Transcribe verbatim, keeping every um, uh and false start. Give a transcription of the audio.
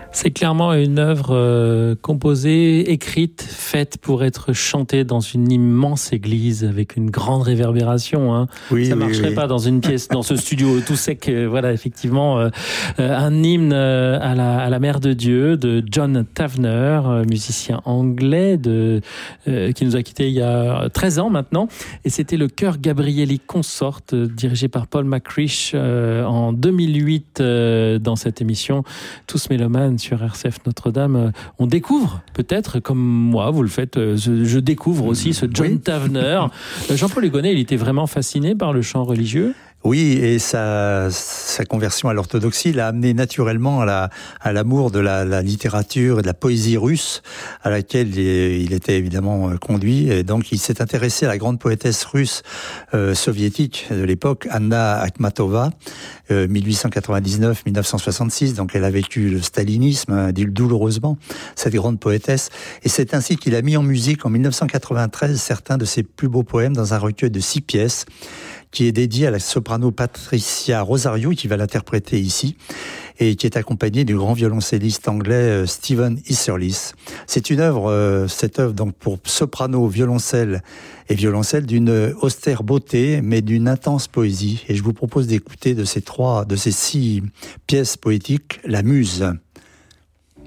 C'est clairement une œuvre euh, composée, écrite, faite pour être chantée dans une immense église avec une grande réverbération. Hein. Oui, Ça oui, marcherait oui. pas dans une pièce, dans ce studio tout sec. Euh, voilà, effectivement, euh, euh, un hymne euh, à la à la Mère de Dieu de John Tavener, euh, musicien anglais de euh, qui nous a quittés il y a treize ans maintenant. Et c'était le chœur Gabrieli Consort, euh, dirigé par Paul McCrish euh, en deux mille huit euh, dans cette émission Tous Mélomanes sur R C F Notre-Dame. On découvre, peut-être, comme moi, vous le faites, je, je découvre aussi ce John oui. Tavener. Jean-Paul Hugonnet, il était vraiment fasciné par le chant religieux. Oui, et sa, sa conversion à l'orthodoxie l'a amené naturellement à, la, à l'amour de la, la littérature et de la poésie russe, à laquelle il, il était évidemment conduit. Et donc, il s'est intéressé à la grande poétesse russe euh, soviétique de l'époque, Anna Akhmatova, euh, mille huit cent quatre-vingt-dix-neuf à mille neuf cent soixante-six. Donc, elle a vécu le stalinisme, hein, douloureusement, cette grande poétesse. Et c'est ainsi qu'il a mis en musique, en mille neuf cent quatre-vingt-treize, certains de ses plus beaux poèmes dans un recueil de six pièces, qui est dédié à la soprano Patricia Rosario, qui va l'interpréter ici, et qui est accompagnée du grand violoncelliste anglais Stephen Isserlis. C'est une œuvre, cette œuvre donc pour soprano, violoncelle et violoncelle, d'une austère beauté, mais d'une intense poésie. Et je vous propose d'écouter de ces trois, de ces six pièces poétiques, La Muse.